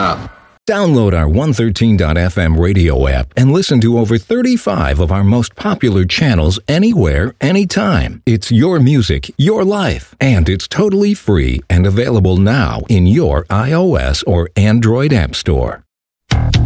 stop. Download our 113.fm radio app and listen to over 35 of our most popular channels anywhere, anytime. It's your music, your life, and it's totally free and available now in your iOS or Android app store.